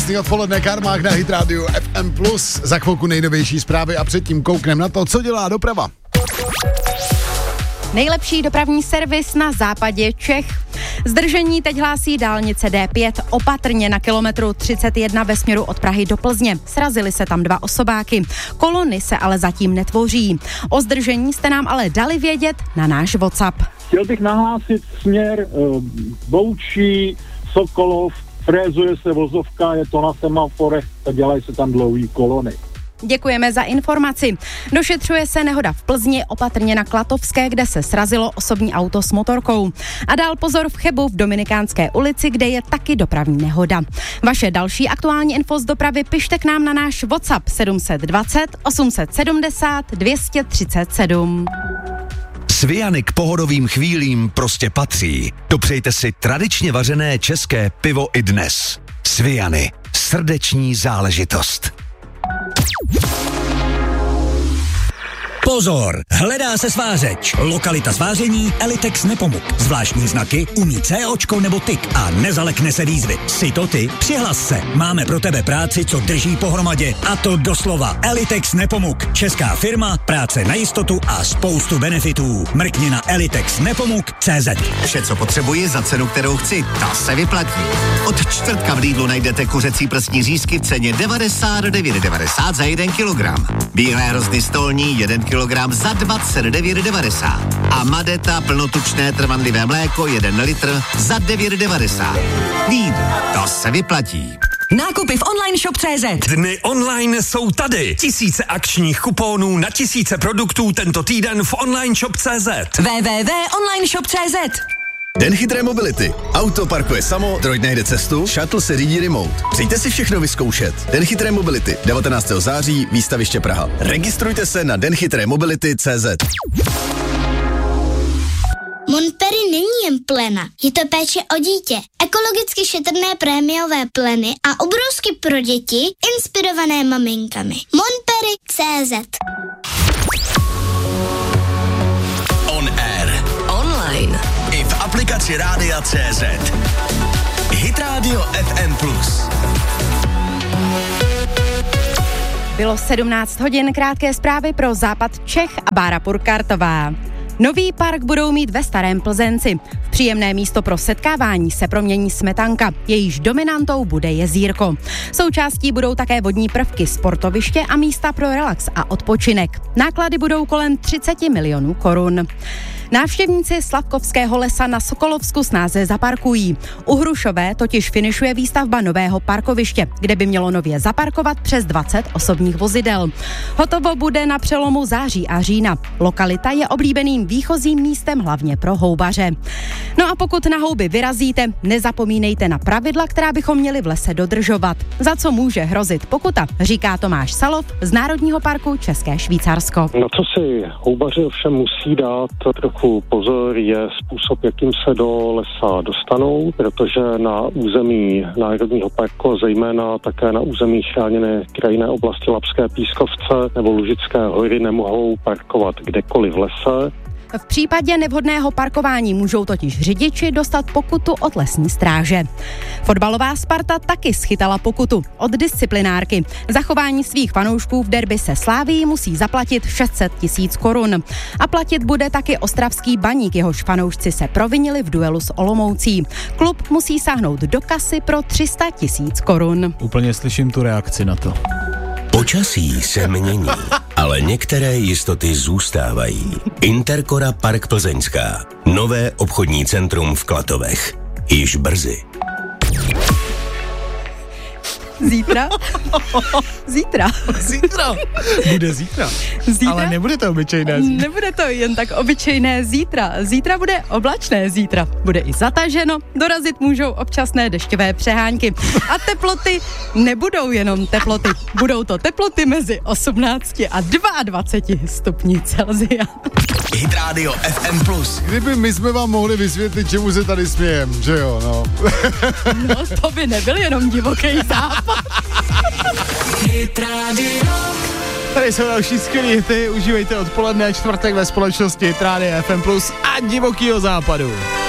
krásný odpoledne, Karmák na Hit Radio FM+. Za chvilku nejnovější zprávy a předtím kouknem na to, co dělá doprava. Nejlepší dopravní servis na západě Čech. Zdržení teď hlásí dálnice D5 opatrně na kilometru 31 ve směru od Prahy do Plzně. Srazily se tam 2 osobáky. Kolony se ale zatím netvoří. O zdržení jste nám ale dali vědět na náš WhatsApp. Chtěl bych nahlásit směr Boučí, Sokolov, frézuje se vozovka, je to na semaforech a dělají se tam dlouhý kolony. Děkujeme za informaci. Došetřuje se nehoda v Plzni, opatrně na Klatovské, kde se srazilo osobní auto s motorkou. A dál pozor v Chebu v Dominikánské ulici, kde je taky dopravní nehoda. Vaše další aktuální info z dopravy pište k nám na náš WhatsApp 720 870 237. Sviany k pohodovým chvílím prostě patří. Dopřejte si tradičně vařené české pivo i dnes. Sviany. Srdeční záležitost. Pozor, hledá se svářeč. Lokalita sváření Elitex Nepomuk. Zvláštní znaky, umí COčko nebo tyk a nezalekne se výzvy. Si to ty? Přihlas se. Máme pro tebe práci, co drží pohromadě. A to doslova. Elitex Nepomuk. Česká firma, práce na jistotu a spoustu benefitů. Mrkni na elitexnepomuk.cz. Vše, co potřebuji za cenu, kterou chci, to se vyplatí. Od čtvrtka v Lidlu najdete kuřecí prsní řízky v ceně 99,90 za 1 kilogram. Bílé hrozny stolní 1 kilogram za 29,90. A Madeta plnotučné trvanlivé mléko 1 litr za 9,90. Lidl, to se vyplatí. Nákupy v online shop.cz. Dny online jsou tady. Tisíce akčních kuponů na tisíce produktů tento týden v online shop.cz. www.onlineshop.cz. Den chytré mobility. Auto parkuje samo, droid najde cestu, shuttle se řídí remote. Přijďte si všechno vyzkoušet. Den chytré mobility. 19. září, výstaviště Praha. Registrujte se na denchitrémobility.cz. Montpellier není jen plena, je to péče o dítě. Ekologicky šetrné prémiové pleny a obrusky pro děti, inspirované maminkami. Montpellier.cz. On air. Online. I v aplikaci Rádia CZ. Hit Radio FM+. Bylo 17 hodin, krátké zprávy pro západ Čech a Bára Purkartová. Nový park budou mít ve Starém Plzenci. V příjemné místo pro setkávání se promění smetanka, jejíž dominantou bude jezírko. Součástí budou také vodní prvky, sportoviště a místa pro relax a odpočinek. Náklady budou kolem 30 milionů korun. Návštěvníci Slavkovského lesa na Sokolovsku snáze zaparkují. U Hrušové totiž finišuje výstavba nového parkoviště, kde by mělo nově zaparkovat přes 20 osobních vozidel. Hotovo bude na přelomu září a října. Lokalita je oblíbeným výchozím místem hlavně pro houbaře. No a pokud na houby vyrazíte, nezapomínejte na pravidla, která bychom měli v lese dodržovat. Za co může hrozit pokuta, říká Tomáš Salov z Národního parku České Švýcarsko. Na co si houbaři ovšem musí dát trochu pozor, je způsob, jakým se do lesa dostanou, protože na území Národního parku a zejména také na území chráněné krajinné oblasti Labské pískovce nebo Lužické hory nemohou parkovat kdekoliv v lese. V případě nevhodného parkování můžou totiž řidiči dostat pokutu od lesní stráže. Fotbalová Sparta taky schytala pokutu od disciplinárky. Za chování svých fanoušků v derby se Slávií musí zaplatit 600 000 korun. A platit bude taky ostravský Baník, jehož fanoušci se provinili v duelu s Olomoucí. Klub musí sáhnout do kasy pro 300 000 korun. Úplně slyším tu reakci na to. Počasí se mění, ale některé jistoty zůstávají. Intercora Park Plzeňská. Nové obchodní centrum v Klatovech. Již brzy. Zítra? Bude zítra. Ale nebude to obyčejné zítra. Nebude to jen tak obyčejné zítra. Zítra bude oblačné zítra. Bude i zataženo, dorazit můžou občasné dešťové přehánky. A teploty nebudou jenom teploty. Budou to teploty mezi 18 a 22 stupni Celsia. Hit Radio FM+. Kdyby my jsme vám mohli vysvětlit, čemu se tady smějem, že jo, no. No, to by nebyl jenom divoký západ. Hit Radio. Tady jsou další skvělý hity, užívejte odpoledne čtvrtek ve společnosti Hit Radio FM Plus a Divokýho západu.